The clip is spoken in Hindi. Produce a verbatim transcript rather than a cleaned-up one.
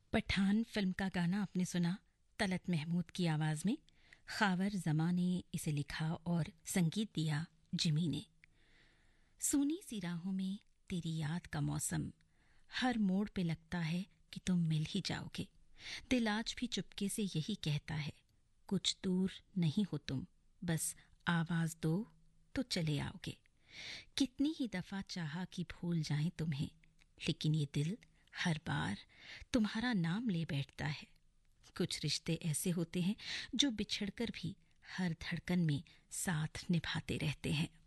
पठान फिल्म का गाना आपने सुना तलत महमूद की आवाज में। खावर जमा ने इसे लिखा और संगीत दिया जिमी ने। सूनी सी राहों में तेरी याद का मौसम, हर मोड़ पे लगता है कि तुम मिल ही जाओगे। दिल आज भी चुपके से यही कहता है, कुछ दूर नहीं हो तुम, बस आवाज दो तो चले आओगे। कितनी ही दफा चाहा कि भूल जाएं तुम्हें, लेकिन ये दिल हर बार तुम्हारा नाम ले बैठता है। कुछ रिश्ते ऐसे होते हैं जो बिछड़कर भी हर धड़कन में साथ निभाते रहते हैं।